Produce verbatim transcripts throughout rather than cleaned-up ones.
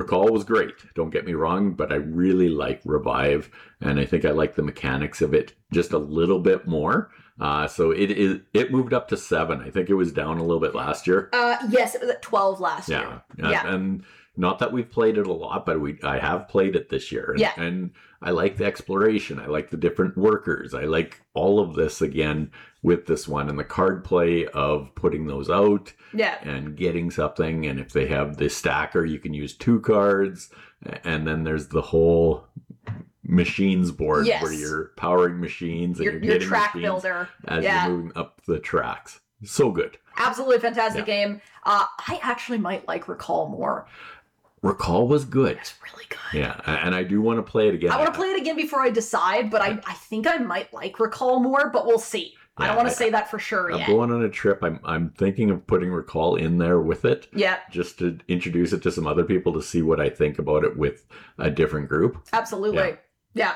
Recall was great. Don't get me wrong, but I really like Revive, and I think I like the mechanics of it just a little bit more. Uh, so it is. It moved up to seven. I think it was down a little bit last year. Uh, yes, it was at twelve last yeah. year. Yeah, Yeah, and not that we've played it a lot, but we I have played it this year. And, Yeah. and I like the exploration. I like the different workers. I like all of this again with this one, and the card play of putting those out yeah. and getting something. And if they have the stacker, you can use two cards. And then there's the whole machines board Yes. where you're powering machines and Your, you're your getting track machines builder. as Yeah. you're moving up the tracks. So good. Absolutely fantastic Yeah. game. Uh, I actually might like Recall more. Recall was good. It's really good. Yeah, and I do want to play it again. I want to play it again before I decide, but I, I think I might like Recall more, but we'll see. I Yeah, don't want to I- say that for sure I'm yet. going on a trip. I'm I'm thinking of putting Recall in there with it, Yeah, just to introduce it to some other people to see what I think about it with a different group. absolutely. Yeah.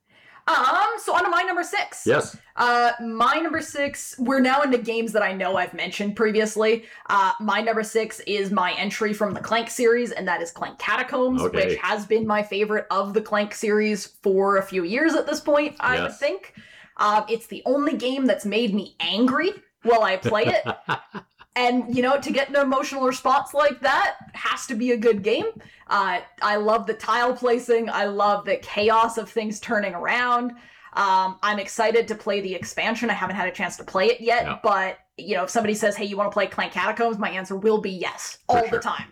Um, so on to my number six. Yes. Uh, my number six, we're now into games that I know I've mentioned previously. Uh, my number six is my entry from the Clank series, and that is Clank Catacombs, Okay. which has been my favorite of the Clank series for a few years at this point, I would Yes. think. Uh, it's the only game that's made me angry while I play it. And, you know, to get an emotional response like that has to be a good game. Uh, I love the tile placing. I love the chaos of things turning around. Um, I'm excited to play the expansion. I haven't had a chance to play it yet, Yeah. but, you know, if somebody says, hey, you want to play Clank Catacombs, my answer will be yes, For all sure. the time.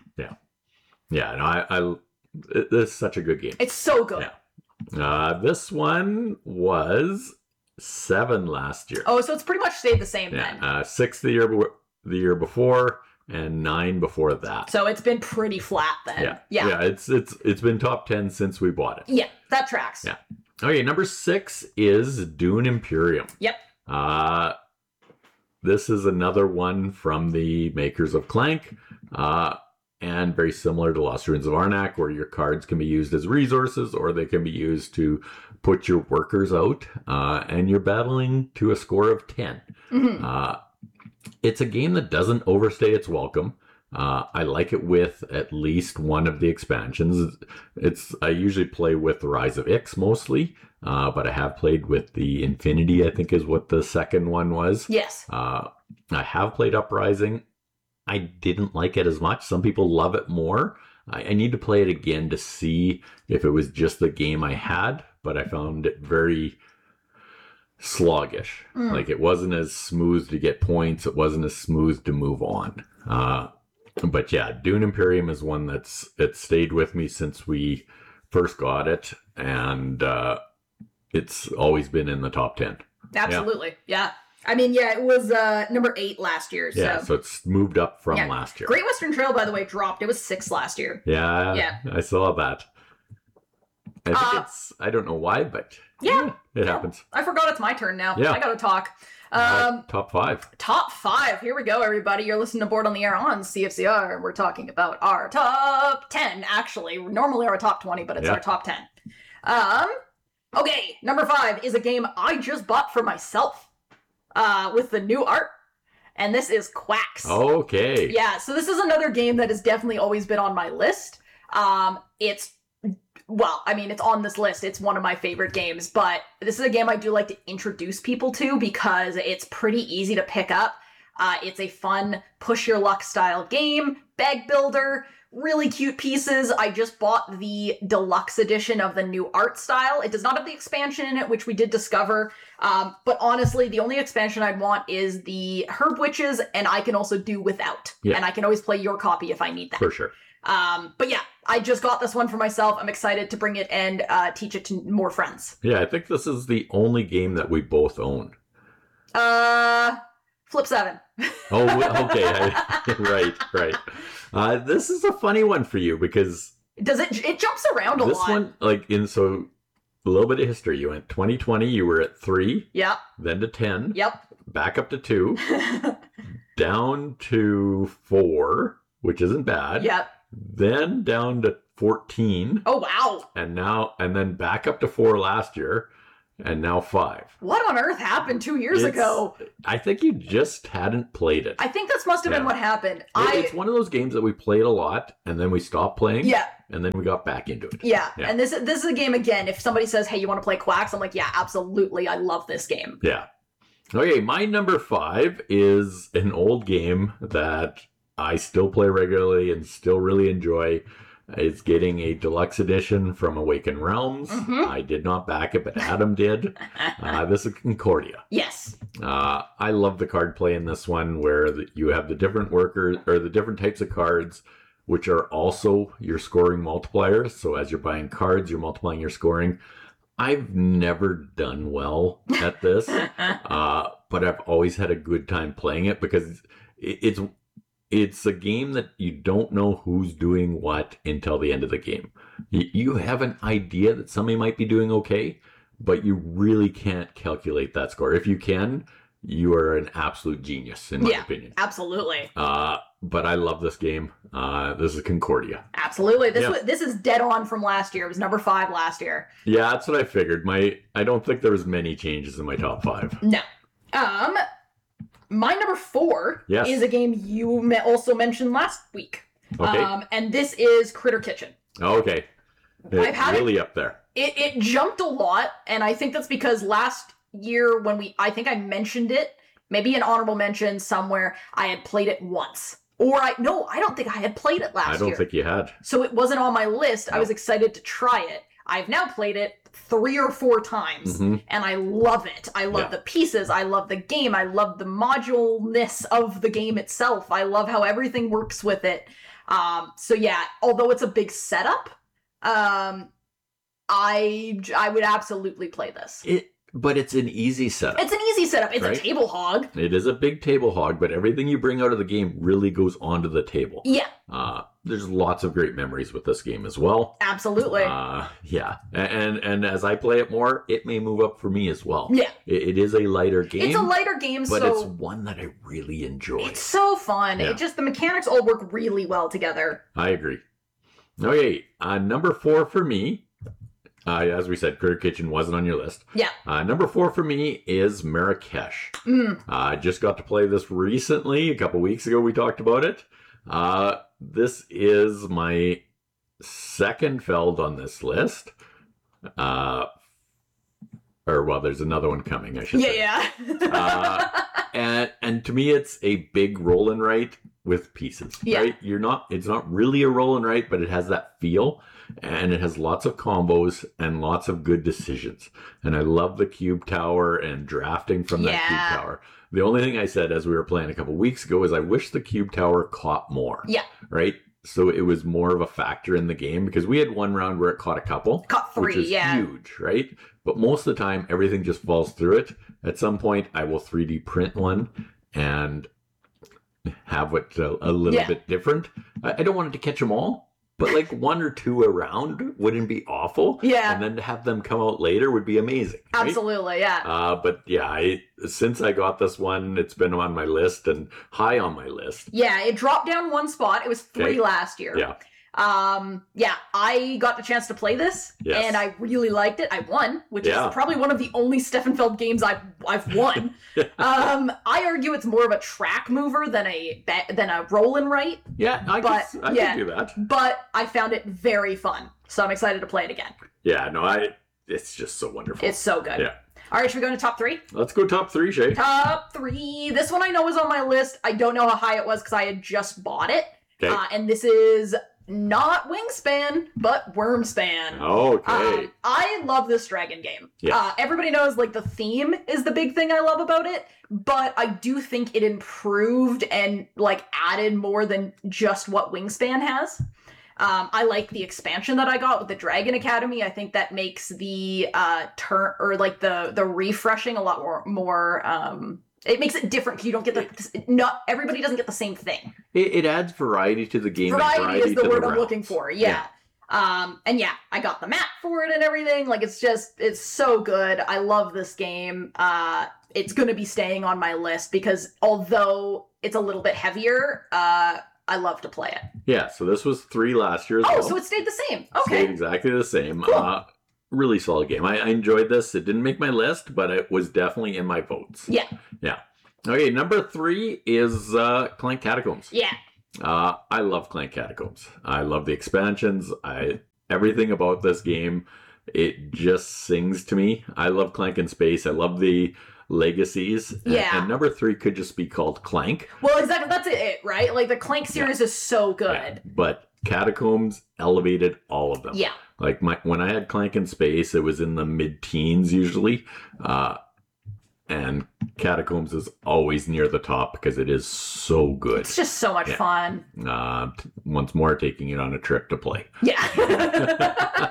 Yeah, no, I, I it, this is such a good game. It's so good. Yeah. Uh, this one was seven last year. Oh, so it's pretty much stayed the same yeah, then. uh, six the year be- the year before, and nine before that. So it's been pretty flat then. yeah, Yeah. yeah. It's it's it's been top ten since we bought it. Yeah, that tracks. Yeah. Okay, number six is Dune Imperium. Yep. Uh, this is another one from the makers of Clank, uh, and very similar to Lost Ruins of Arnak, where your cards can be used as resources or they can be used to put your workers out, uh, and you're battling to a score of ten. Mhm. Uh, it's a game that doesn't overstay its welcome. Uh, I like it with at least one of the expansions. It's I usually play with the Rise of Ix mostly, uh, but I have played with the Infinity, I think is what the second one was. Yes. Uh, I have played Uprising. I didn't like it as much. Some people love it more. I, I need to play it again to see if it was just the game I had, but I found it very sluggish. Mm. Like it wasn't as smooth to get points. It wasn't as smooth to move on. Uh, but yeah, Dune Imperium is one that's it stayed with me since we first got it, and uh, it's always been in the top ten. Absolutely. Yeah. I mean, yeah, it was uh, number eight last year. So. Yeah, so it's moved up from Yeah. last year. Great Western Trail, by the way, dropped. It was six last year. Yeah, Yeah. I saw that. I think Uh, it's I don't know why, but Yeah. it Yeah. happens. I forgot it's my turn now. Yeah. I gotta talk. Uh, Um, top five. top five. Here we go, everybody. You're listening to Board on the Air on C F C R. We're talking about our top ten, actually. Normally our top twenty, but it's Yeah. our top ten. Um, okay, number five is a game I just bought for myself uh, with the new art. And this is Quacks. Okay. Yeah, so this is another game that has definitely always been on my list. Um, it's, well, I mean, it's on this list. It's one of my favorite games, but this is a game I do like to introduce people to because it's pretty easy to pick up. Uh, it's a fun push your luck style game, bag builder, really cute pieces. I just bought the deluxe edition of the new art style. It does not have the expansion in it, which we did discover. Um, but honestly, the only expansion I'd want is the Herb Witches, and I can also do without. Yeah. And I can always play your copy if I need that. For sure. Um, but yeah, I just got this one for myself. I'm excited to bring it and uh, teach it to more friends. Yeah, I think this is the only game that we both own. Uh, Flip seven. Oh, okay. I, right, right. Uh, this is a funny one for you because Does it? It jumps around a this lot. one, like, in so a little bit of history. You went twenty twenty, you were at three, Yep. then to ten, Yep. back up to two, down to four, which isn't bad. Yep. Then down to fourteen, Oh wow. and now and then back up to four last year, and now five. What on earth happened two years It's- ago? I think you just hadn't played it. I think this must have been Yeah. what happened. It- I It's one of those games that we played a lot, and then we stopped playing, yeah. and then we got back into it. Yeah. Yeah. And this this is a game again. If somebody says, "Hey, you want to play Quacks?" I'm like, "Yeah, absolutely. I love this game." Yeah. Okay, my number five is an old game that I still play regularly and still really enjoy. It's getting a deluxe edition from Awakened Realms. Mhm. I did not back it, but Adam did. Uh, this is Concordia. Yes. Uh, I love the card play in this one where the, you have the different workers or the different types of cards, which are also your scoring multipliers. So as you're buying cards, you're multiplying your scoring. I've never done well at this, uh, but I've always had a good time playing it because it, it's it's a game that you don't know who's doing what until the end of the game. You, you have an idea that somebody might be doing okay, but you really can't calculate that score. If you can, you are an absolute genius, in my Yeah. opinion. Absolutely. Uh, but I love this game. Uh, this is Concordia. Absolutely. This Yeah. was, this is dead on from last year. It was number five last year. Yeah, that's what I figured. My I don't think there was many changes in my top five. No. Um, my number four Yes. is a game you me- also mentioned last week. Okay. Um, and this is Critter Kitchen. Okay. It's I've had it- really up there. It it jumped a lot, and I think that's because last year when we I think I mentioned it, maybe an honorable mention somewhere, I had played it once. Or I no, I don't think I had played it last I don't year. think you had. So it wasn't on my list. I No. was excited to try it. I've now played it three or four times, Mhm. and I love it. I love Yeah. the pieces. I love the game. I love the module-ness of the game itself. I love how everything works with it. Um, so yeah, although it's a big setup, um, I I would absolutely play this. It, but it's an easy setup. It's an easy setup. It's Right? a table hog. It is a big table hog, but everything you bring out of the game really goes onto the table. Yeah, Uh, there's lots of great memories with this game as well. absolutely. Uh, yeah, and and as I play it more, it may move up for me as well. yeah, It, it is a lighter game, it's a lighter game, but so it's one that I really enjoy. it's so fun. Yeah. It just the mechanics all work really well together. I agree. Okay, uh, number four for me, uh, as we said, Critter Kitchen wasn't on your list. Yeah. Uh, number four for me is Marrakesh. Mm. Uh, I just got to play this recently. A couple weeks ago, we talked about it. Uh, this is my second Feld on this list. Uh, or, well, there's another one coming, I should Yeah, say. yeah. Uh, and and to me, it's a big roll and write with pieces. Yeah. Right? You're not. It's not really a roll and write, but it has that feel, and it has lots of combos and lots of good decisions. And I love the cube tower and drafting from that Yeah. cube tower. The only thing I said as we were playing a couple weeks ago is I wish the cube tower caught more. Yeah. Right. So it was more of a factor in the game because we had one round where it caught a couple. Caught Which three, is yeah. huge, right? But most of the time, everything just falls through it. At some point, I will three D print one and have it a, a little Yeah. bit different. I, I don't want it to catch them all, but like one or two around wouldn't be awful. Yeah. And then to have them come out later would be amazing. Right? Absolutely, yeah. Uh, but yeah, I, since I got this one, it's been on my list and high on my list. Yeah, it dropped down one spot. It was three Okay. last year. Yeah. Um, yeah, I got the chance to play this, Yes. and I really liked it. I won, which Yeah. is probably one of the only Steffenfeld games I've I've won. um, I argue it's more of a track mover than a ba- than a roll and write, Yeah, I, But, can, I yeah. can do that. but I found it very fun, so I'm excited to play it again. Yeah, no, I. It's just so wonderful. It's so good. Yeah. All right, should we go into top three? Let's go top three, Shay. Top three. This one I know is on my list. I don't know how high it was because I had just bought it. Okay. Uh, and this is not Wingspan, but Wormspan. Okay. Um, I love this dragon game. Yes. Uh, everybody knows like the theme is the big thing I love about it, but I do think it improved and like added more than just what Wingspan has. Um, I like the expansion that I got with the Dragon Academy. I think that makes the uh turn or like the the refreshing a lot more more um it makes it different because you don't get the not everybody doesn't get the same thing. It, it adds variety to the game. and Variety is the to word I'm realms. looking for. Yeah. Um, and yeah, I got the map for it and everything. Like it's just, it's so good. I love this game. Uh, it's going to be staying on my list because although it's a little bit heavier, uh, I love to play it. Yeah, so this was three last year as Oh, well. so it stayed the same. Stayed Okay. exactly the same. Cool. Uh, really solid game. I, I enjoyed this. It didn't make my list, but it was definitely in my votes. Yeah. Yeah. Okay, number three is uh, Clank Catacombs. Yeah. Uh, I love Clank Catacombs. I love the expansions. I everything about this game. It just sings to me. I love Clank in Space. I love the legacies. And- Yeah. And, number three could just be called Clank. Well, exactly. That's it, right? Like the Clank series is so good. Yeah. But Catacombs elevated all of them. Yeah. Like my when I had Clank in Space, it was in the mid-teens usually. Uh, and Catacombs is always near the top because it is so good. It's just so much Yeah. fun. Uh, t- once more, taking it on a trip to play. Yeah.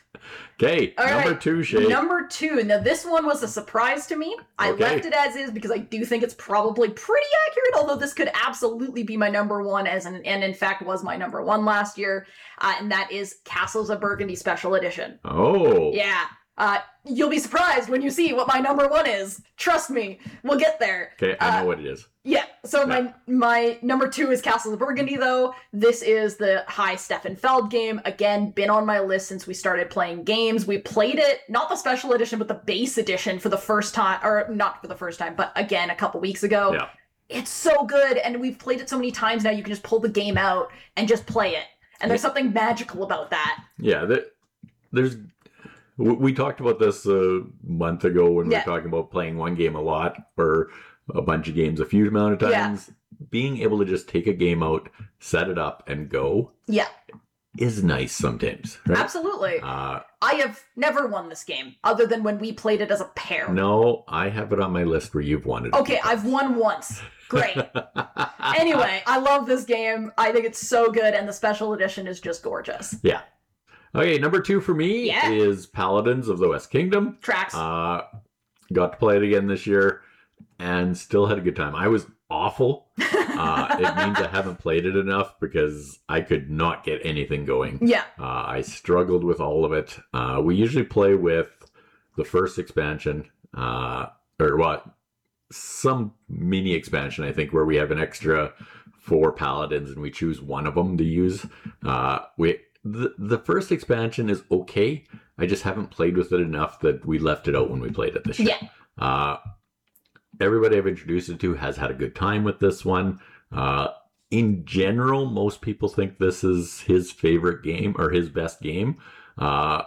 Okay, All number right. two, Shay. Number two. Now, this one was a surprise to me. I Okay. left it as is because I do think it's probably pretty accurate, although this could absolutely be my number one, as an, and in fact was my number one last year, uh, and that is Castles of Burgundy Special Edition. Oh, Yeah. Uh, you'll be surprised when you see what my number one is. Trust me, we'll get there. okay, I know Uh, what it is. Yeah, so my my number two is Castles of Burgundy, though. This is the High Steffenfeld game. Again, been on my list since we started playing games. We played it, not the special edition, but the base edition for the first time, or not for the first time, but again, a couple weeks ago. Yeah. It's so good, and we've played it so many times now, you can just pull the game out and just play it. And there's something magical about that. Yeah, there, there's. We we talked about this a month ago when Yeah. we were talking about playing one game a lot or a bunch of games a few amount of Yeah. times. Being able to just take a game out, set it up, and go Yeah, is nice sometimes. Right? absolutely. Uh, I have never won this game, other than when we played it as a pair. no, I have it on my list where you've won it. Okay, I've won once. Great. Anyway, I love this game. I think it's so good, and the special edition is just gorgeous. Yeah. Okay, number two for me Yeah. is Paladins of the West Kingdom. Tracks. Uh, got to play it again this year and still had a good time. I was awful. Uh, it means I haven't played it enough because I could not get anything going. yeah, Uh, I struggled with all of it. Uh, we usually play with the first expansion, uh, or what? Some mini expansion, I think, where we have an extra four paladins and we choose one of them to use. Uh, we the the first expansion is okay. I just haven't played with it enough that we left it out when we played it this year. yeah, Uh, everybody I've introduced it to has had a good time with this one. Uh, in general, most people think this is his favorite game or his best game. Uh,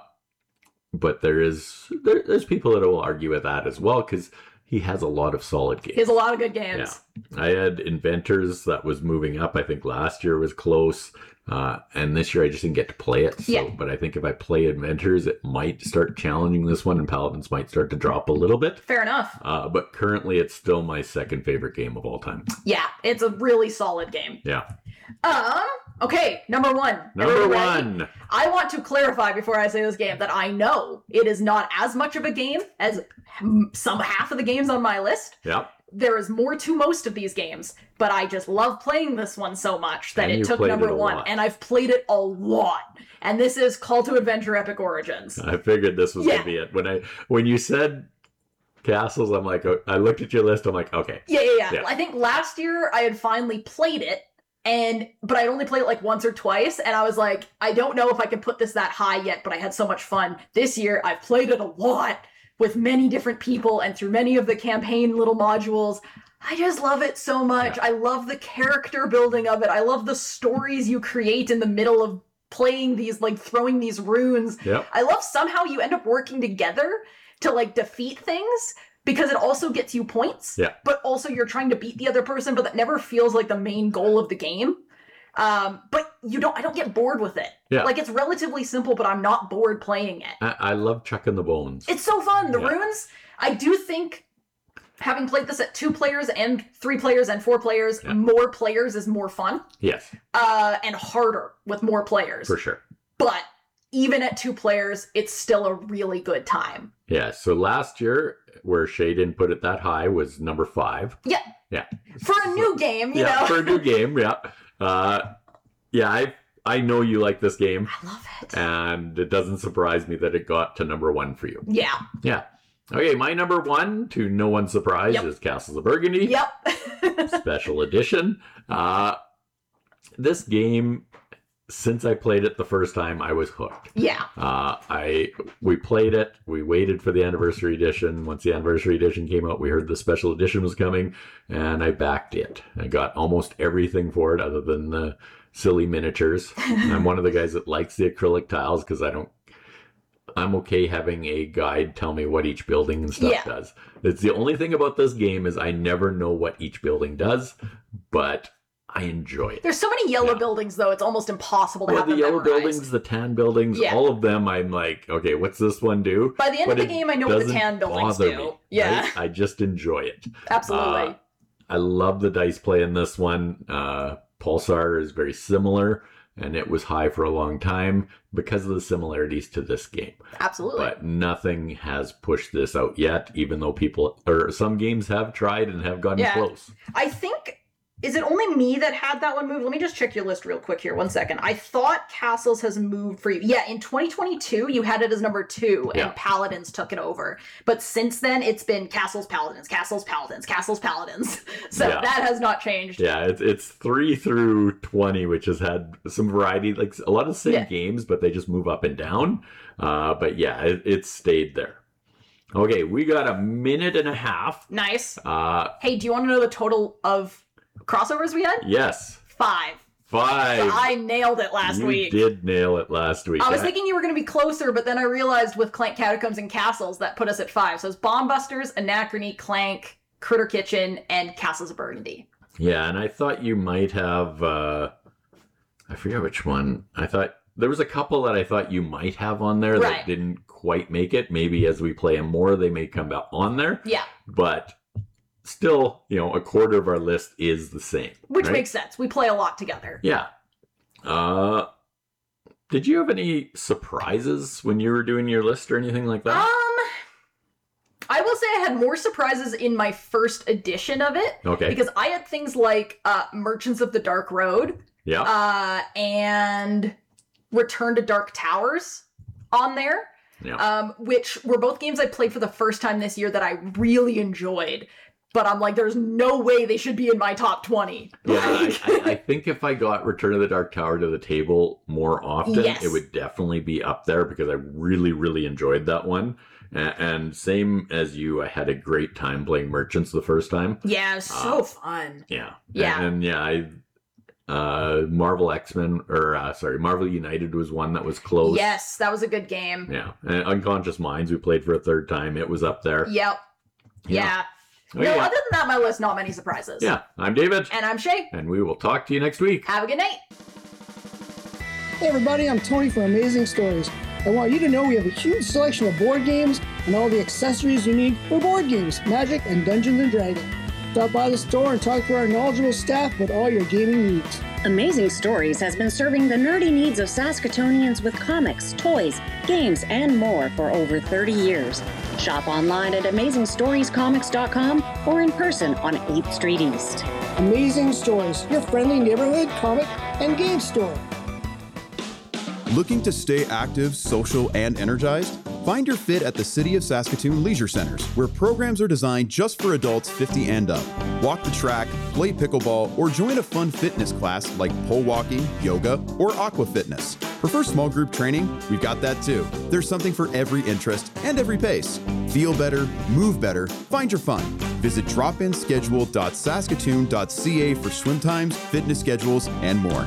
but there is there, there's people that will argue with that as well because he has a lot of solid games. he has a lot of good games. I had Inventors that was moving up. I think last year was close. Uh, and this year I just didn't get to play it. So, Yeah. But I think if I play Inventors, it might start challenging this one and Paladins might start to drop a little bit. Fair enough. Uh, but currently it's still my second favorite game of all time. Yeah, it's a really solid game. Yeah. Um, okay, number one. Number Everybody ready? one. I want to clarify before I say this game that I know it is not as much of a game as some half of the games on my list. Yeah. There is more to most of these games, but I just love playing this one so much that And it you took played number it a one, lot. and I've played it a lot. And this is Call to Adventure Epic Origins. I figured this was Yeah. gonna be it. When I when you said castles, I'm like, I looked at your list. I'm like, okay, Yeah, yeah, yeah, Yeah. I think last year I had finally played it, and but I'd only played it like once or twice, and I was like, I don't know if I can put this that high yet, but I had so much fun. This year I've played it a lot with many different people and through many of the campaign little modules. I just love it so much. Yeah. I love the character building of it. I love the stories you create in the middle of playing these, like throwing these runes. yep, I love somehow you end up working together to like defeat things because it also gets you points. Yeah. But also you're trying to beat the other person, but that never feels like the main goal of the game. Um, but you don't I don't get bored with it. Yeah. Like it's relatively simple, but I'm not bored playing it. I, I love chucking the bones. It's so fun. The Yeah. runes, I do think having played this at two players and three players and four players, Yeah. more players is more fun. Yes, Uh, and harder with more players. for sure. But even at two players, it's still a really good time. Yeah. So last year, where Shay didn't put it that high, was number five. Yeah. Yeah. For a new game, you yeah, know. for a new game. Yeah. Uh, yeah. I I know you like this game, I love it. and it doesn't surprise me that it got to number one for you. Yeah. Yeah. Okay, my number one, to no one's surprise, Yep. is Castles of Burgundy. Yep. Special edition. Uh, this game since I played it the first time, I was hooked. Yeah. Uh, I we played it. We waited for the anniversary edition. Once the anniversary edition came out, we heard the special edition was coming, and I backed it. I got almost everything for it, other than the silly miniatures. I'm one of the guys that likes the acrylic tiles because I don't. I'm okay having a guide tell me what each building and stuff Yeah. does. It's the only thing about this game is I never know what each building does, but I enjoy it. There's so many yellow Yeah. buildings, though, it's almost impossible to Well, have the them yellow memorized. buildings, the tan buildings, Yeah. all of them, I'm like, okay, what's this one do? By the end But of the it game, I know what the doesn't tan buildings bother do. me, Yeah, right? I just enjoy it. absolutely. Uh, I love the dice play in this one. Uh, Pulsar is very similar, and it was high for a long time because of the similarities to this game. absolutely. But nothing has pushed this out yet, even though people, or some games have tried and have gotten Yeah. close. I think, is it only me that had that one moved? Let me just check your list real quick here. One second. I thought Castles has moved for you. Yeah, in twenty twenty-two, you had it as number two, Yeah. and Paladins took it over. But since then, it's been Castles, Paladins, Castles, Paladins, Castles, Paladins. So Yeah. that has not changed. Yeah, it's it's three through twenty, which has had some variety, like a lot of the same Yeah. games, but they just move up and down. Uh, but yeah, it, it stayed there. Okay, we got a minute and a half. Nice. Uh, Hey, do you want to know the total of crossovers we had? yes, Five. five. So I nailed it last you week. did nail it last week. I was I- thinking you were going to be closer, but then I realized with Clank Catacombs and Castles, that put us at five. So it's Bombbusters, Anachrony, Clank, Critter Kitchen, and Castles of Burgundy. Yeah, and I thought you might have. Uh, I forget which one. I thought there was a couple that I thought you might have on there Right. that didn't quite make it. Maybe as we play them more, they may come back on there. Yeah, But still, you know, a quarter of our list is the same. which right? makes sense. We play a lot together. Yeah. Uh, did you have any surprises when you were doing your list or anything like that? Um, I will say I had more surprises in my first edition of it okay. because I had things like uh, Merchants of the Dark Road Yeah. uh, and Return to Dark Towers on there. Yeah. Um, which were both games I played for the first time this year that I really enjoyed. But I'm like, there's no way they should be in my top twenty. Yeah, Like- I, I, I think if I got Return of the Dark Tower to the table more often, Yes. it would definitely be up there because I really, really enjoyed that one. And, and same as you, I had a great time playing Merchants the first time. yeah, it was so Uh, fun. Yeah. Yeah. And, and yeah, I uh Marvel X-Men or uh, sorry, Marvel United was one that was close. Yes, that was a good game. Yeah. And Unconscious Minds we played for a third time. It was up there. Yep. Yeah. Oh, No, yeah. other than that, my list, not many surprises. Yeah. I'm David. And I'm Shay. And we will talk to you next week. Have a good night. Hey everybody, I'm Tony from Amazing Stories. I want you to know we have a huge selection of board games and all the accessories you need for board games, Magic, and Dungeons and Dragons. Stop by the store and talk to our knowledgeable staff about all your gaming needs. Amazing Stories has been serving the nerdy needs of Saskatoonians with comics, toys, games, and more for over thirty years. Shop online at amazing stories comics dot com or in person on eighth Street East. Amazing Stories, your friendly neighborhood comic and game store. Looking to stay active, social, and energized? Find your fit at the City of Saskatoon Leisure Centers, where programs are designed just for adults fifty and up. Walk the track, play pickleball, or join a fun fitness class like pole walking, yoga, or aqua fitness. Prefer small group training? We've got that too. There's something for every interest and every pace. Feel better, move better, find your fun. Visit drop in schedule dot saskatoon dot c a for swim times, fitness schedules, and more.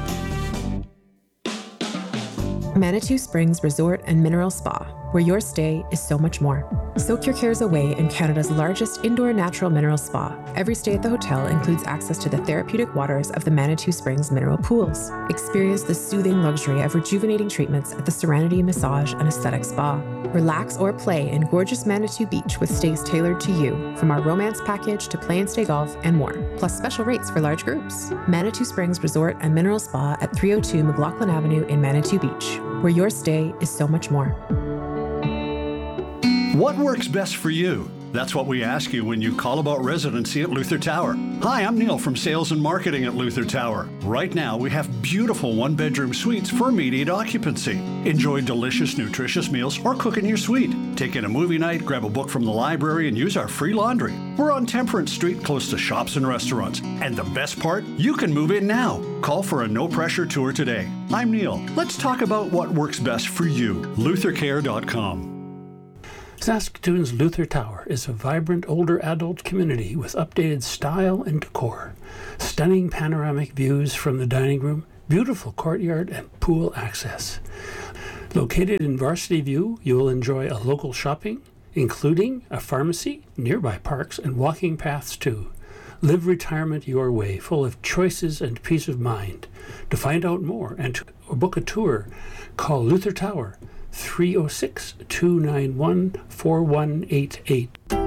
Manitou Springs Resort and Mineral Spa, where your stay is so much more. Soak your cares away in Canada's largest indoor natural mineral spa. Every stay at the hotel includes access to the therapeutic waters of the Manitou Springs mineral pools. Experience the soothing luxury of rejuvenating treatments at the Serenity Massage and Aesthetic Spa. Relax or play in gorgeous Manitou Beach with stays tailored to you, from our romance package to play and stay golf and more, plus special rates for large groups. Manitou Springs Resort and Mineral Spa at three oh two McLaughlin Avenue in Manitou Beach, where your stay is so much more. What works best for you? That's what we ask you when you call about residency at Luther Tower. Hi, I'm Neil from Sales and Marketing at Luther Tower. Right now, we have beautiful one-bedroom suites for immediate occupancy. Enjoy delicious, nutritious meals or cook in your suite. Take in a movie night, grab a book from the library, and use our free laundry. We're on Temperance Street, close to shops and restaurants. And the best part, you can move in now. Call for a no-pressure tour today. I'm Neil. Let's talk about what works best for you. luther care dot com. Saskatoon's Luther Tower is a vibrant older adult community with updated style and decor, stunning panoramic views from the dining room, beautiful courtyard, and pool access. Located in Varsity View, you will enjoy a local shopping, including a pharmacy, nearby parks, and walking paths too. Live retirement your way, full of choices and peace of mind. To find out more and to book a tour, call Luther Tower, three oh six, two nine one, four one eight eight.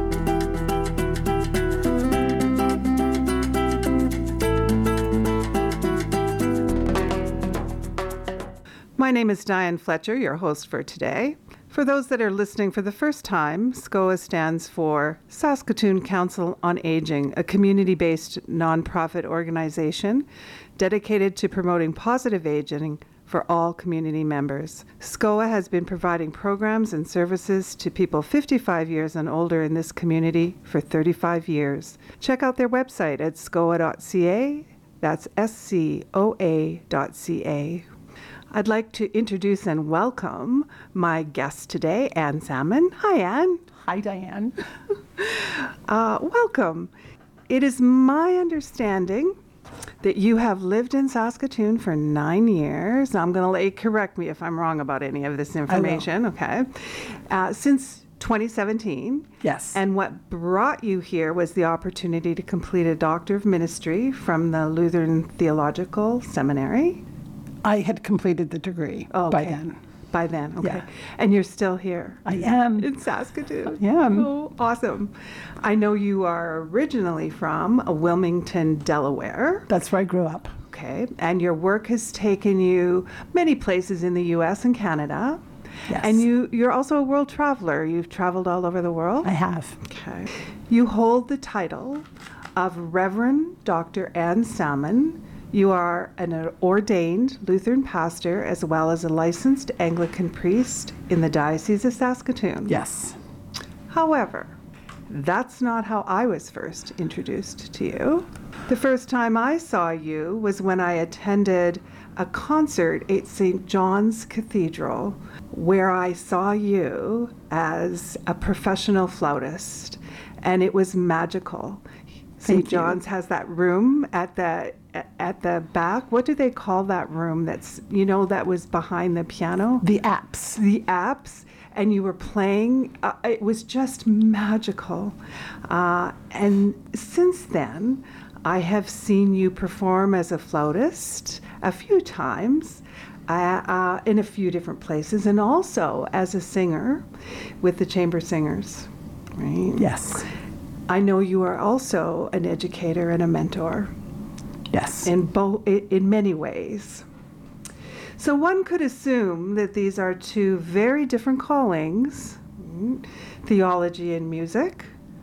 My name is Diane Fletcher, your host for today. For those that are listening for the first time, S C O A stands for Saskatoon Council on Aging, a community-based nonprofit organization dedicated to promoting positive aging for all community members. S C O A has been providing programs and services to people fifty-five years and older in this community for thirty-five years. Check out their website at scoa dot c a. That's S C O A dot C A. I'd like to introduce and welcome my guest today, Ann Salmon. Hi, Ann. Hi, Diane. uh, welcome. It is my understanding that you have lived in Saskatoon for nine years. I'm going to let you correct me if I'm wrong about any of this information. Okay. Uh, since twenty seventeen. Yes. And what brought you here was the opportunity to complete a Doctor of Ministry from the Lutheran Theological Seminary. I had completed the degree oh, by okay. then. By then, okay. Yeah. And you're still here? I am. In Saskatoon? I am. Oh, awesome. I know you are originally from Wilmington, Delaware. That's where I grew up. Okay. And your work has taken you many places in the U S and Canada. Yes. And you, you're also a world traveler. You've traveled all over the world? I have. Okay. You hold the title of Reverend Doctor Ann Salmon. You are an ordained Lutheran pastor as well as a licensed Anglican priest in the Diocese of Saskatoon. Yes. However, that's not how I was first introduced to you. The first time I saw you was when I attended a concert at Saint John's Cathedral, where I saw you as a professional flautist, and it was magical. Saint John's has that room at the at the back. What do they call that room that's, you know, that was behind the piano? The apse. The apse. And you were playing. Uh, it was just magical. Uh, and since then, I have seen you perform as a flautist a few times uh, uh, in a few different places, and also as a singer with the Chamber Singers. Right? Yes. I know you are also an educator and a mentor. Yes. In both, in many ways. So one could assume that these are two very different callings, theology and music,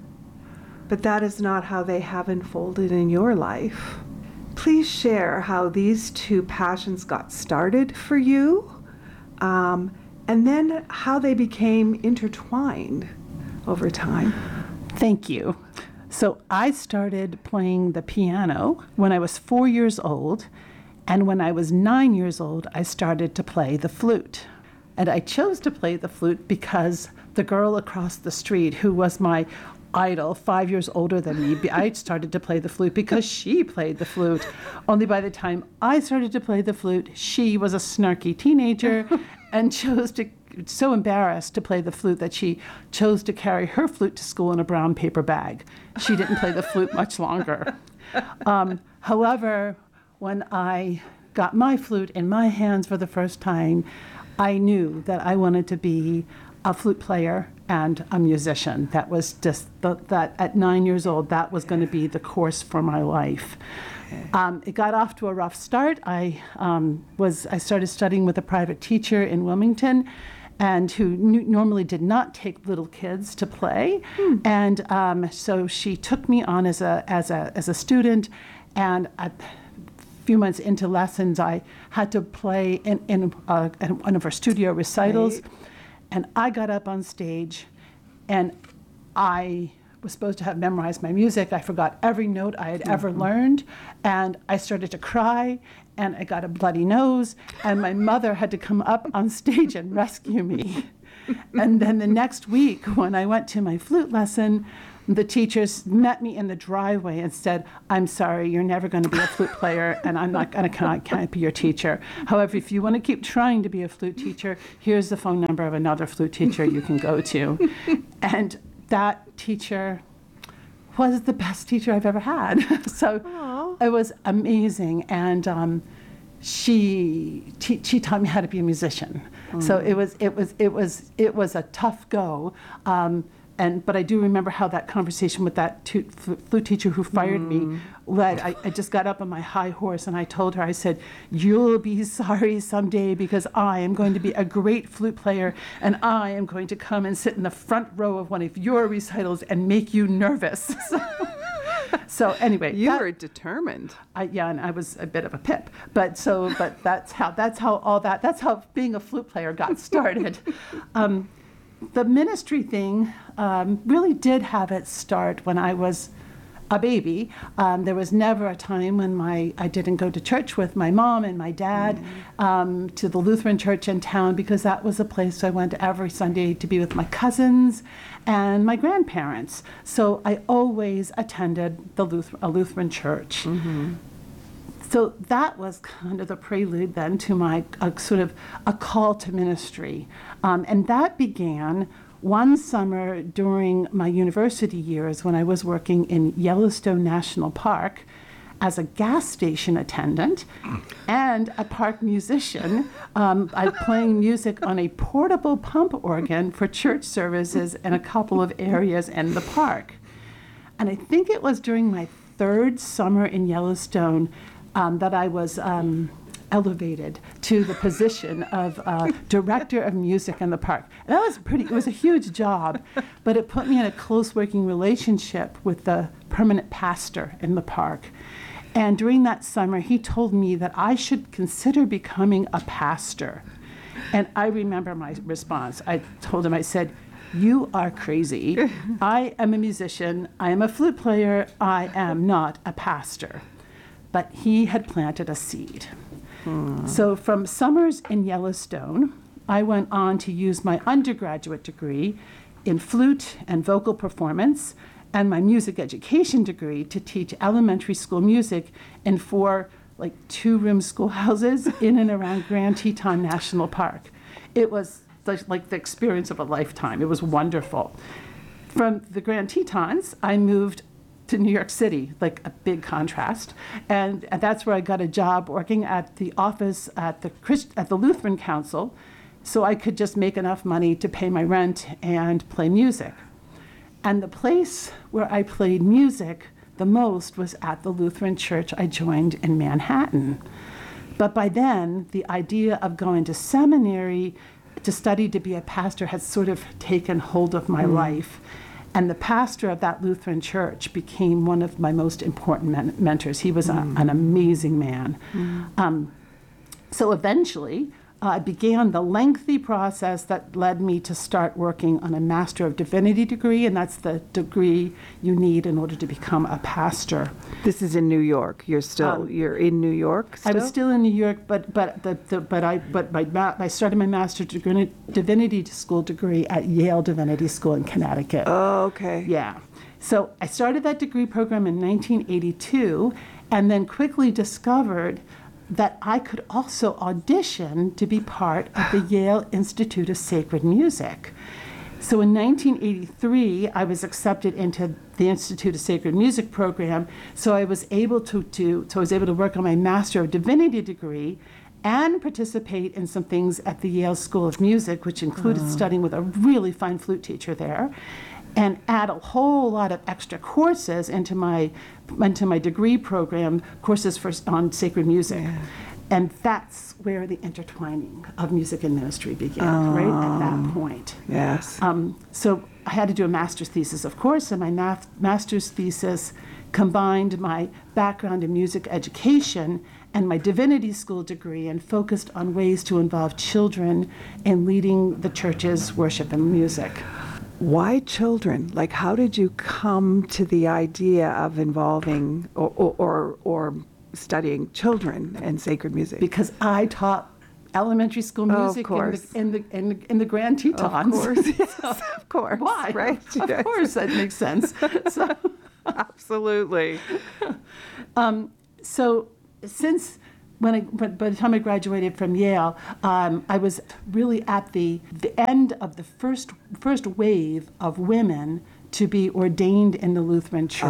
but that is not how they have unfolded in your life. Please share how these two passions got started for you, um, and then how they became intertwined over time. Thank you. So I started playing the piano when I was four years old, and when I was nine years old, I started to play the flute. And I chose to play the flute because the girl across the street, who was my idol, five years older than me, I started to play the flute because she played the flute. Only by the time I started to play the flute, she was a snarky teenager and chose to so embarrassed to play the flute that she chose to carry her flute to school in a brown paper bag. She didn't play the flute much longer. Um, however, when I got my flute in my hands for the first time, I knew that I wanted to be a flute player and a musician. That was just, the, that at nine years old, that was going to be the course for my life. Um, it got off to a rough start. I um, was I started studying with a private teacher in Wilmington, and who n- normally did not take little kids to play. Hmm. And um, so she took me on as a as a as a student, and a few months into lessons, I had to play in in, uh, in one of her studio recitals, right. And I got up on stage, and I was supposed to have memorized my music. I forgot every note I had mm-hmm. ever learned, and I started to cry, and I got a bloody nose, and my mother had to come up on stage and rescue me. And then the next week, when I went to my flute lesson, the teachers met me in the driveway and said, "I'm sorry, you're never going to be a flute player, and I'm not going to can't, can't be your teacher. However, if you want to keep trying to be a flute teacher, here's the phone number of another flute teacher you can go to." And that teacher was the best teacher I've ever had. So Aww. It was amazing, and um, she te- she taught me how to be a musician. Mm. So it was it was it was it was a tough go. Um, And, but I do remember how that conversation with that tu- flute teacher who fired mm. me led. I, I just got up on my high horse and I told her, I said, "You'll be sorry someday, because I am going to be a great flute player, and I am going to come and sit in the front row of one of your recitals and make you nervous." So, so anyway, you that, were determined. I, yeah, and I was a bit of a pip, but so but that's how that's how all that that's how being a flute player got started. um, The ministry thing um, really did have its start when I was a baby. Um, there was never a time when my I didn't go to church with my mom and my dad mm-hmm. um, to the Lutheran church in town, because that was a place I went every Sunday to be with my cousins and my grandparents. So I always attended the Luth- a Lutheran church. Mm-hmm. So that was kind of the prelude then to my uh, sort of a call to ministry. Um, and that began one summer during my university years when I was working in Yellowstone National Park as a gas station attendant and a park musician. Um, I playing music on a portable pump organ for church services in a couple of areas in the park. And I think it was during my third summer in Yellowstone Um, that I was um, elevated to the position of uh, director of music in the park. And that was pretty, it was a huge job, but it put me in a close working relationship with the permanent pastor in the park. And during that summer, he told me that I should consider becoming a pastor. And I remember my response. I told him, I said, "You are crazy. I am a musician. I am a flute player. I am not a pastor." But he had planted a seed. Hmm. So from summers in Yellowstone, I went on to use my undergraduate degree in flute and vocal performance and my music education degree to teach elementary school music in four like two-room schoolhouses in and around Grand Teton National Park. It was the, like the experience of a lifetime. It was wonderful. From the Grand Tetons, I moved to New York City, like a big contrast, and, and that's where I got a job working at the office at the Christ, at the Lutheran Council, so I could just make enough money to pay my rent and play music. And the place where I played music the most was at the Lutheran church I joined in Manhattan. But by then, the idea of going to seminary to study to be a pastor had sort of taken hold of my mm. life. And the pastor of that Lutheran church became one of my most important men- mentors. He was mm. a, an amazing man. Mm. Um, so eventually, uh, I began the lengthy process that led me to start working on a Master of Divinity degree, and that's the degree you need in order to become a pastor. This is in New York. You're still um, you're in New York. Still? I was still in New York, but but the, the but I but my I started my Master of Divinity School degree at Yale Divinity School in Connecticut. Oh, okay. Yeah. So I started that degree program in nineteen eighty-two, and then quickly discovered that I could also audition to be part of the Yale Institute of Sacred Music. So in nineteen eighty-three, I was accepted into the Institute of Sacred Music program, so I was able to, to so I was able to work on my Master of Divinity degree and participate in some things at the Yale School of Music, which included oh. studying with a really fine flute teacher there, and add a whole lot of extra courses into my into my degree program, courses for on sacred music. Yeah. And that's where the intertwining of music and ministry began, right at that point. Yes. Um, so I had to do a master's thesis, of course, and my math- master's thesis combined my background in music education and my divinity school degree and focused on ways to involve children in leading the church's worship and music. Why children? Like, how did you come to the idea of involving or, or, or, or studying children and sacred music? Because I taught elementary school Oh, of music in, course. the, in the in the in the Grand Tetons. Of course, yes, of course. Why? Right? Of Yes. course, that makes sense. So, Absolutely. um, so since when I, but by the time I graduated from Yale, um, I was really at the the end of the first first wave of women to be ordained in the Lutheran Church,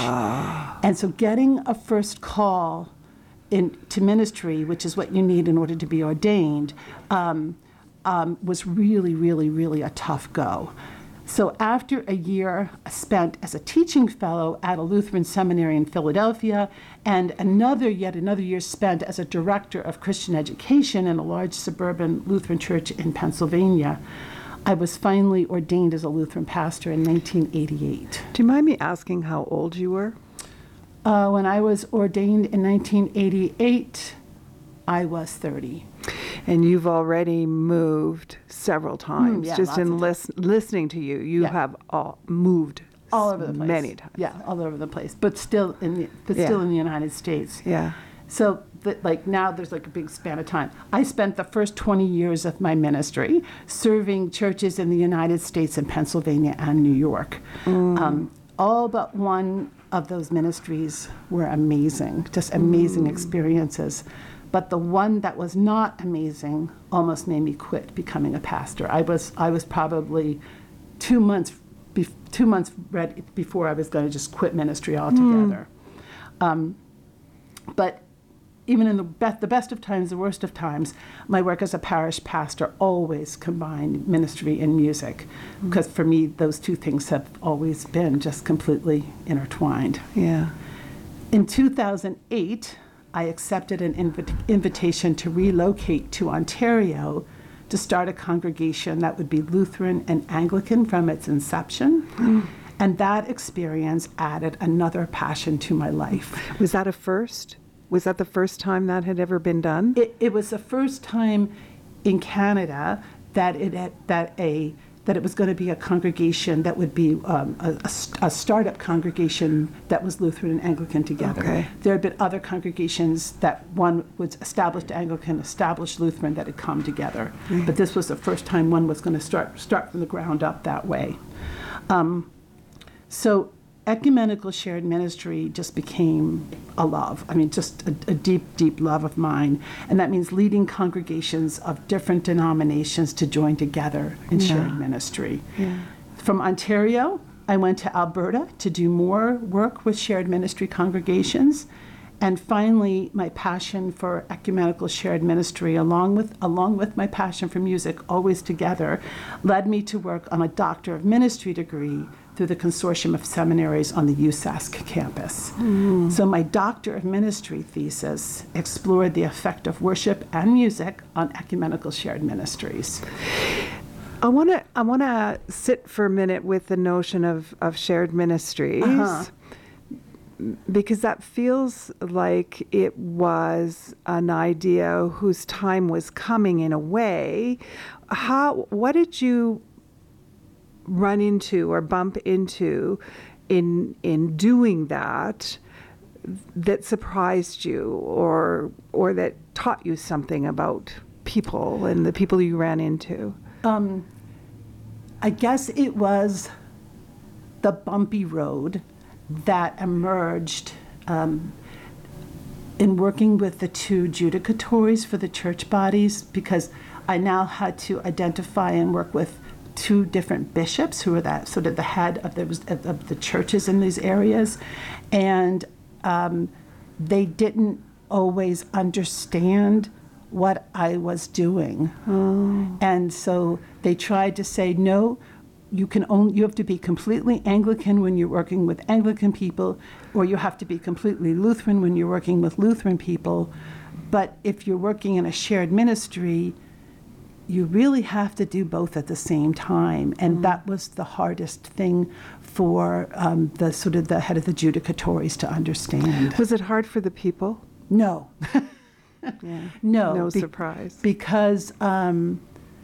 Ah. and so getting a first call in to ministry, which is what you need in order to be ordained, um, um, was really, really, really a tough go. So after a year spent as a teaching fellow at a Lutheran seminary in Philadelphia, and another, yet another year spent as a director of Christian education in a large suburban Lutheran church in Pennsylvania, I was finally ordained as a Lutheran pastor in nineteen eighty-eight. Do you mind me asking how old you were? Uh, when I was ordained in nineteen eighty-eight, I was thirty. And you've already moved several times. Mm, yeah, Just lots in of lis- listening to you, you Yeah. have all moved All over the place. many times. Yeah, all over the place, but still in the, but Yeah. still in the United States. Yeah. So, the, like now, there's like a big span of time. I spent the first twenty years of my ministry serving churches in the United States and Pennsylvania and New York. Um, all but one of those ministries were amazing, just amazing experiences. But the one that was not amazing almost made me quit becoming a pastor. I was I was probably two months bef- two months ready before I was going to just quit ministry altogether. Um, but even in the best, the best of times, the worst of times, my work as a parish pastor always combined ministry and music, because for me, those two things have always been just completely intertwined. Yeah. In two thousand eight, I accepted an invi- invitation to relocate to Ontario to start a congregation that would be Lutheran and Anglican from its inception. And that experience added another passion to my life. Was that a first? Was that the first time that had ever been done? It, it was the first time in Canada that it had, that a that it was going to be a congregation that would be um, a, a st- a startup congregation that was Lutheran and Anglican together. Okay. There had been other congregations that one was established Anglican, established Lutheran that had come together, but this was the first time one was going to start start from the ground up that way. Um, so ecumenical shared ministry just became a love. I mean, just a, a deep, deep love of mine. And that means leading congregations of different denominations to join together in Yeah. shared ministry. Yeah. From Ontario, I went to Alberta to do more work with shared ministry congregations. And finally, my passion for ecumenical shared ministry, along with, along with my passion for music, always together, led me to work on a Doctor of Ministry degree through the Consortium of Seminaries on the U S A S C campus. So my Doctor of Ministry thesis explored the effect of worship and music on ecumenical shared ministries. I want to I want to sit for a minute with the notion of, of shared ministries. Uh-huh. Because that feels like it was an idea whose time was coming in a way. How, what did you run into or bump into in in doing that that surprised you or or that taught you something about people and the people you ran into? Um, I guess it was the bumpy road that emerged um, in working with the two judicatories for the church bodies, because I now had to identify and work with two different bishops who were that sort of the head of the, of the churches in these areas, and um, they didn't always understand what I was doing. Oh. And so they tried to say, no, you can only, you have to be completely Anglican when you're working with Anglican people, or you have to be completely Lutheran when you're working with Lutheran people. But if you're working in a shared ministry, you really have to do both at the same time. And mm. that was the hardest thing for um, the sort of the head of the judicatories to understand. Was it hard for the people? No. yeah. No. No be- surprise. Because um,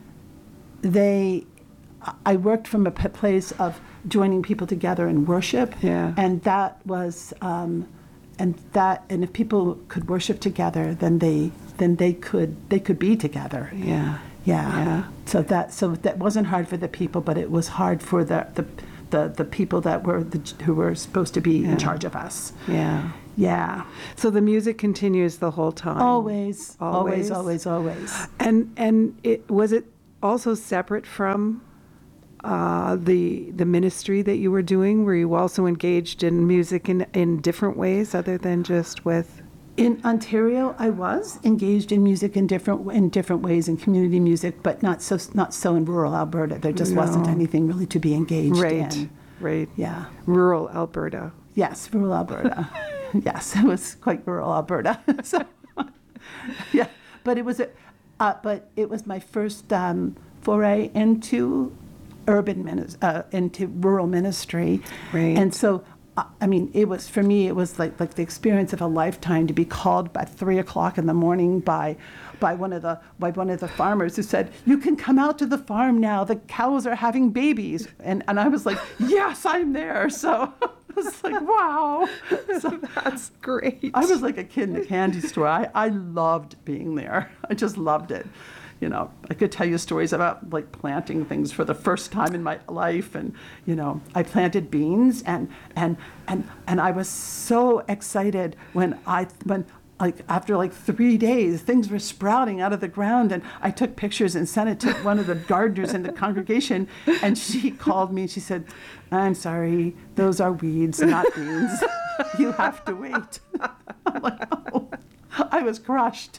they, I worked from a p- place of joining people together in worship. Yeah. And that was, um, and that, and if people could worship together, then they, then they could, they could be together. Yeah. Yeah. Yeah. So that so that wasn't hard for the people, but it was hard for the the the, the people that were the, who were supposed to be Yeah. in charge of us. Yeah. Yeah. So the music continues the whole time. Always, always, Always? always, always. And and it was it also separate from uh, the the ministry that you were doing? Were you also engaged in music in in different ways other than just with? In Ontario, I was engaged in music in different in different ways, in community music, but not so not so in rural Alberta. There just No. wasn't anything really to be engaged Right. in. Right. Yeah. Rural Alberta. Yes, rural Alberta. Yes, it was quite rural Alberta. So, yeah, but it was a, uh, but it was my first um, foray into urban minis- uh, into rural ministry, Right. and so. uh, I mean, it was for me. It was like like the experience of a lifetime to be called at three o'clock in the morning by, by one of the by one of the farmers who said, "You can come out to the farm now. The cows are having babies," and and I was like, "Yes, I'm there." So. I was like, wow. So That's great. I was like a kid in a candy store. I, I loved being there. I just loved it. You know, I could tell you stories about like planting things for the first time in my life. And, you know, I planted beans and, and, and, and I was so excited when I, when like after like three days, things were sprouting out of the ground, and I took pictures and sent it to one of the gardeners in the congregation, and she called me and she said, "I'm sorry, those are weeds, not beans. You have to wait." I'm like, oh, I was crushed.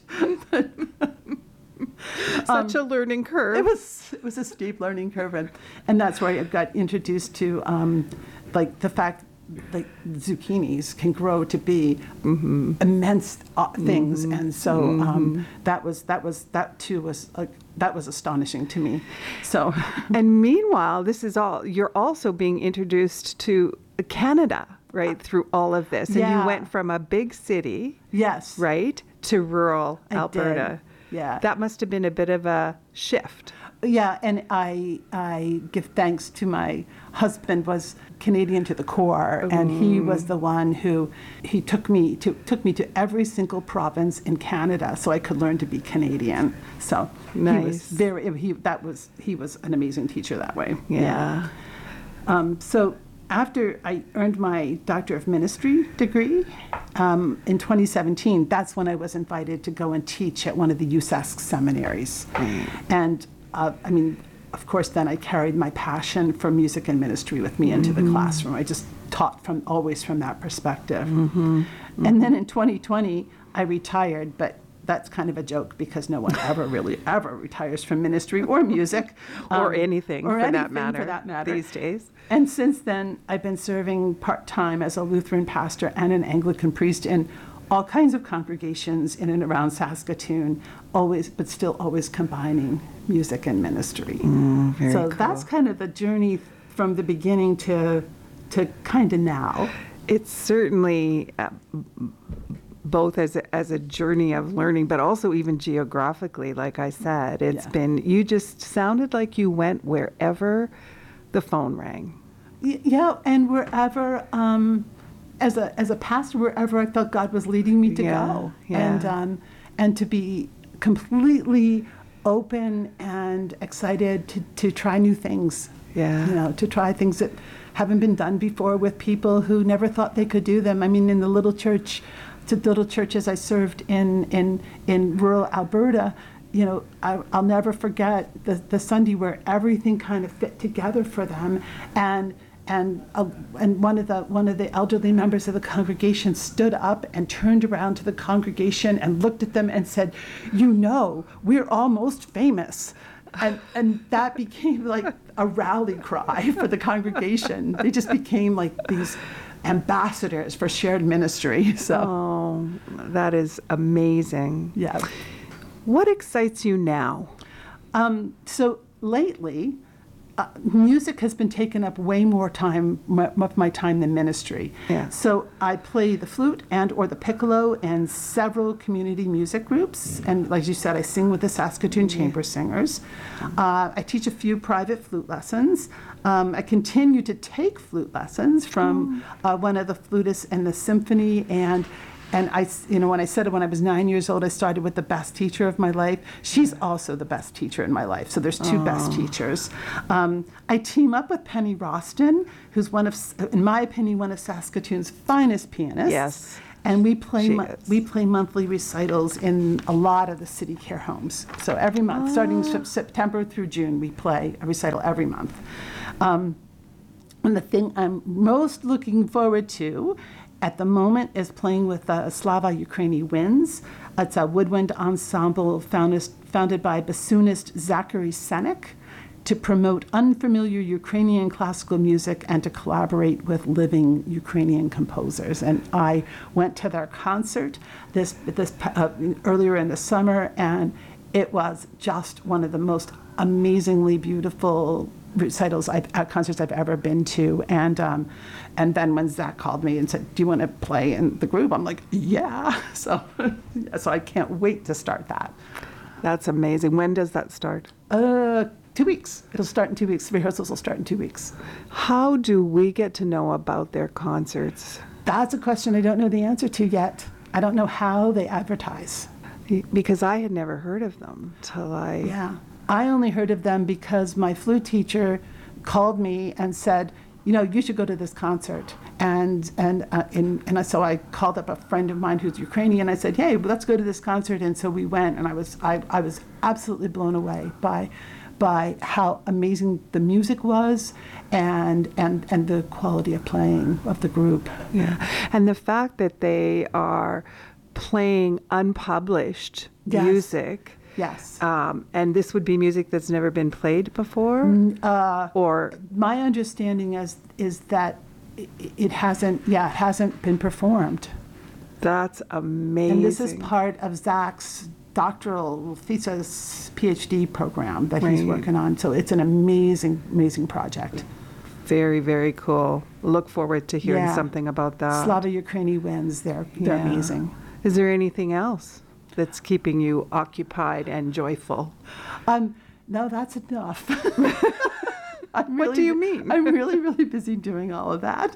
Such a learning curve. It was it was a steep learning curve, and, and that's where I got introduced to um, like the fact like zucchinis can grow to be mm-hmm. immense uh, things, mm-hmm. and so um, mm-hmm. that was that was that too was uh, that was astonishing to me. So, and meanwhile, this is all you're also being introduced to Canada, right, through all of this, and Yeah. you went from a big city, yes, right, to rural I Alberta. did. Yeah, That must have been a bit of a shift. Yeah, and I I give thanks to my husband was Canadian to the core, and he was the one who he took me to took me to every single province in Canada so I could learn to be Canadian. So he was Nice. very he that was he was an amazing teacher that way. Yeah. Um, so after I earned my Doctor of Ministry degree um, in twenty seventeen, that's when I was invited to go and teach at one of the U S A S C seminaries. And uh, I mean, of course, then I carried my passion for music and ministry with me into Mm-hmm. the classroom. I just taught from always from that perspective. Mm-hmm. Mm-hmm. And then in twenty twenty, I retired, but that's kind of a joke because no one ever really ever retires from ministry or music. Or um, anything, or for, that anything matter, for that matter these days. And since then, I've been serving part-time as a Lutheran pastor and an Anglican priest in all kinds of congregations in and around Saskatoon, always, but still always combining music and ministry. Mm, very so cool. that's kind of the journey from the beginning to to kind of now. It's certainly uh, both as a, as a journey of learning, but also even geographically, like I said. It's Yeah. been, you just sounded like you went wherever the phone rang. Y- Yeah, and wherever, um, as a as a pastor, wherever I felt God was leading me to Yeah, go, yeah. and um, and to be completely open and excited to, to try new things. Yeah. You know, to try things that haven't been done before with people who never thought they could do them. I mean, in the little church, to little churches I served in in in rural Alberta. You know, I, I'll never forget the, the Sunday where everything kind of fit together for them, and and uh, and one of the one of the elderly members of the congregation stood up and turned around to the congregation and looked at them and said, "You know, we're almost famous," and and that became like a rally cry for the congregation. They just became like these ambassadors for shared ministry. So Oh, Wow, that is amazing. Yeah. What excites you now? Um, so lately, uh, music has been taking up way more time m- of my time than ministry. Yeah. So I play the flute and or the piccolo in several community music groups, and like you said, I sing with the Saskatoon Chamber Singers. Uh, I teach a few private flute lessons. Um, I continue to take flute lessons from uh, one of the flutists in the symphony, and And I, you know, when I said it when I was nine years old, I started with the best teacher of my life. She's also the best teacher in my life. So there's two best teachers. Um, I team up with Penny Roston, who's one of, in my opinion, one of Saskatoon's finest pianists. Yes. And we play She mo- is. we play monthly recitals in a lot of the city care homes. So every month, starting Sep- September through June, we play a recital every month. Um, and the thing I'm most looking forward to at the moment is playing with uh, Slava Ukraini Winds. It's a woodwind ensemble founded, founded by bassoonist Zachary Senek to promote unfamiliar Ukrainian classical music and to collaborate with living Ukrainian composers. And I went to their concert this, this uh, earlier in the summer, and it was just one of the most amazingly beautiful recitals I've, uh, concerts I've ever been to. And um, and then when Zach called me and said, "Do you want to play in the group?" I'm like, "Yeah." So so I can't wait to start that. That's amazing. When does that start? Uh, two weeks. It'll start in two weeks. Rehearsals will start in two weeks. How do we get to know about their concerts? That's a question I don't know the answer to yet. I don't know how they advertise. Because I had never heard of them till I... Yeah. I only heard of them because my flute teacher called me and said, you know, you should go to this concert. And and uh, in, and I, so I called up a friend of mine who's Ukrainian. I said, hey, let's go to this concert. And so we went, and I was I, I was absolutely blown away by by how amazing the music was and and and the quality of playing of the group. Yeah. And the fact that they are playing unpublished Yes. music. Yes. Um, and this would be music that's never been played before? Uh, or my understanding is is that it, it hasn't, yeah, it hasn't been performed. That's amazing. And this is part of Zach's doctoral thesis PhD program that he's Right. working on. So it's an amazing, amazing project. Very, very cool. Look forward to hearing Yeah. something about that. Slava Ukraini Winds, they're, they're Yeah. amazing. Is there anything else that's keeping you occupied and joyful? Um, no, that's enough. I'm What really, do you mean? I'm really, really busy doing all of that.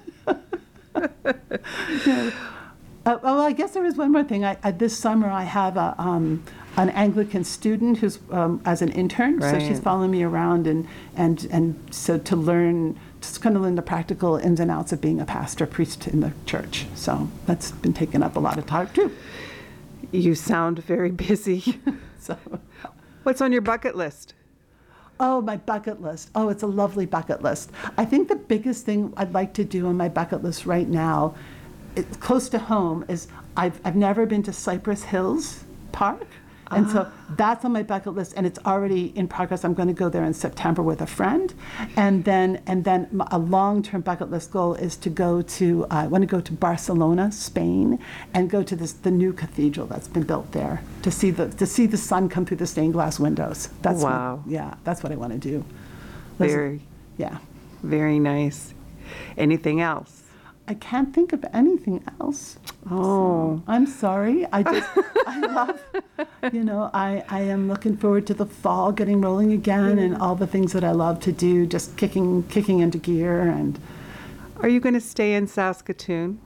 Yeah. Uh, well, I guess there is one more thing. I, I, this summer, I have a, um, an Anglican student who's um, as an intern, so she's Right. following me around, and and and so to learn, just kind of learn the practical ins and outs of being a pastor, priest in the church. So that's been taking up a lot of time too. You sound very busy. So, What's on your bucket list? oh, my bucket list. Oh, it's a lovely bucket list. I think the biggest thing I'd like to do on my bucket list right now, it's close to home, is I've, I've never been to Cypress Hills Park. And so that's on my bucket list, and it's already in progress. I'm going to go there in September with a friend, and then and then m- a long-term bucket list goal is to go to. Uh, I want to go to Barcelona, Spain, and go to this the new cathedral that's been built there to see the to see the sun come through the stained glass windows. That's what- Wow. yeah, that's what I want to do. Those are- Very, yeah. very nice. Anything else? I can't think of anything else. Oh. I'm sorry. I just, I love, you know, I, I am looking forward to the fall getting rolling again and all the things that I love to do, just kicking, kicking into gear. And Are you going to stay in Saskatoon?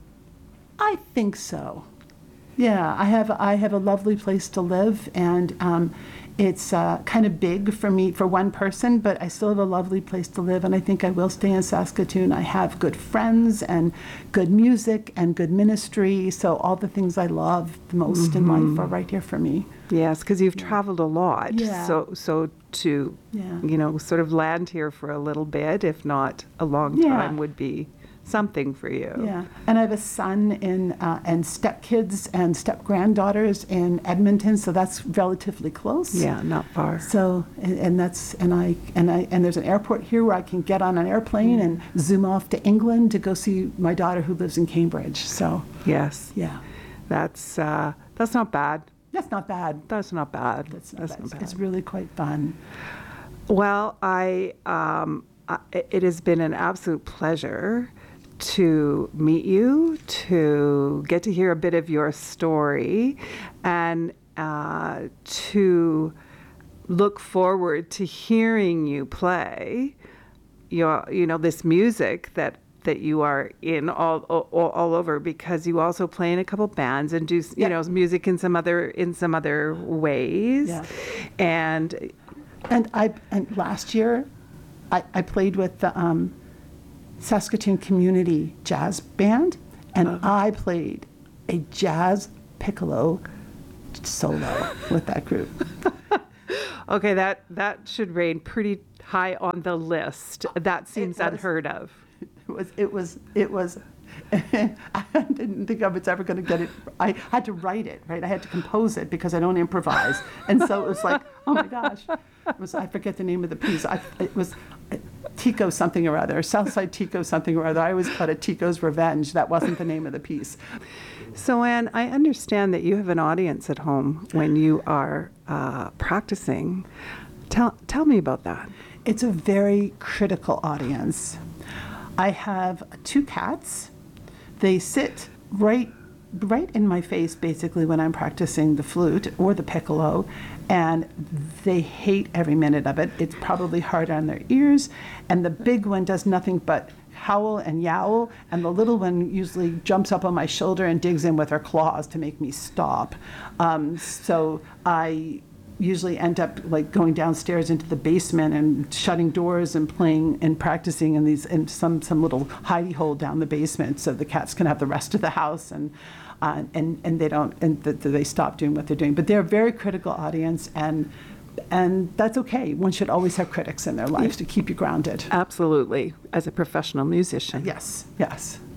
I think so. Yeah, I have, I have a lovely place to live, and um, it's uh, kind of big for me, for one person, but I still have a lovely place to live, and I think I will stay in Saskatoon. I have good friends and good music and good ministry, so all the things I love the most in life are right here for me. Yes, because you've traveled a lot. Yeah. So, so to, Yeah. you know, sort of land here for a little bit, if not a long Yeah. time, would be something for you. Yeah, and I have a son in uh, and stepkids and step granddaughters in Edmonton, so that's relatively close. Yeah, not far. So and, and that's and I and I and there's an airport here where I can get on an airplane and zoom off to England to go see my daughter who lives in Cambridge. So Yes. yeah, That's uh, that's not bad. That's not bad. That's not bad. That's not, That's bad. not bad. It's really quite fun. Well, I um, I, it has been an absolute pleasure to meet you, to get to hear a bit of your story, and uh, to look forward to hearing you play your, you know, this music that that you are in all, all all over, because you also play in a couple bands and do you Yeah. know music in some other in some other ways. Yeah. And And I and last year, I, I played with the um, Saskatoon Community Jazz Band, and I played a jazz piccolo solo with that group. okay, that that should reign pretty high on the list. That seems was- unheard of. It was, it was, it was, I didn't think I was ever going to get it. I had to write it, right? I had to compose it because I don't improvise. And so it was like, oh my gosh. It was, I forget the name of the piece. I, it was Tico something or other, Southside Tico something or other. I always called it Tico's Revenge. That wasn't the name of the piece. So, Anne, I understand that you have an audience at home when you are uh, practicing. Tell, tell me about that. It's a very critical audience. I have two cats. They sit right right in my face basically when I'm practicing the flute or the piccolo, and they hate every minute of it. It's probably hard on their ears, and the big one does nothing but howl and yowl, and the little one usually jumps up on my shoulder and digs in with her claws to make me stop. Um, so I usually end up like going downstairs into the basement and shutting doors and playing and practicing in these in some some little hidey hole down the basement so the cats can have the rest of the house, and uh, and and they don't and th- they stop doing what they're doing. But they're a very critical audience, and and that's okay. One should always have critics in their lives to keep you grounded. Absolutely, as a professional musician. Yes, yes.